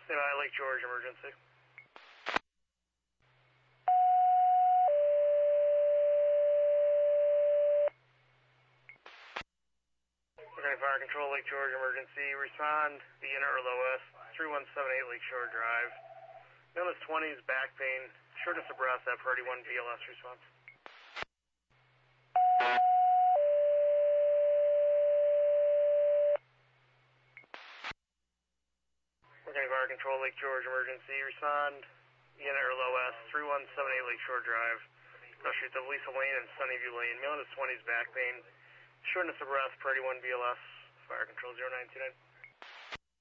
Lake George emergency. Fire Control, Lake George emergency. Respond, the unit or LOS, 3178 Lakeshore Drive. Known as 20s, back pain, shortness of breath, at priority 1 BLS response. Fire Control, Lake George emergency. Respond, unit or LOS, 3178 Lakeshore Drive. Streets of Lisa Lane and Sunnyview Lane. Known as 20s, back pain, shortness of breath, priority 1 BLS, Fire Control 0929.